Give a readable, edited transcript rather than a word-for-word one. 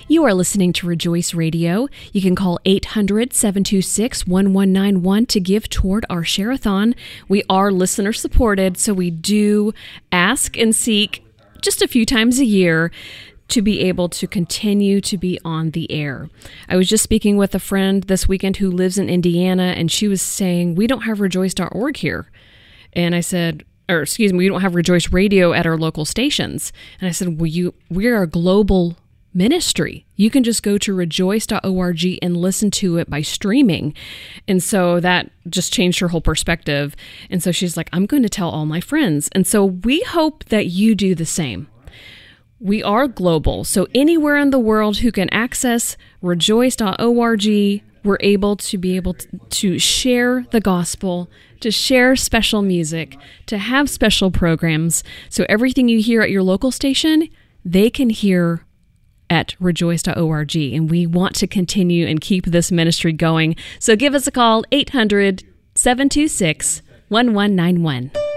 You are listening to Rejoice Radio. You can call 800-726-1191 to give toward our share-a-thon. We are listener supported, so we do ask and seek just a few times a year to be able to continue to be on the air. I was just speaking with a friend this weekend who lives in Indiana, and she was saying, we don't have rejoice.org here. And I said, we don't have Rejoice Radio at our local stations. And I said, we're a global ministry. You can just go to rejoice.org and listen to it by streaming. And so that just changed her whole perspective. And so she's like, I'm going to tell all my friends. And so we hope that you do the same. We are global. So anywhere in the world who can access rejoice.org, we're able to share the gospel, to share special music, to have special programs. So everything you hear at your local station, they can hear at rejoice.org. And we want to continue and keep this ministry going. So give us a call, 800-726-1191.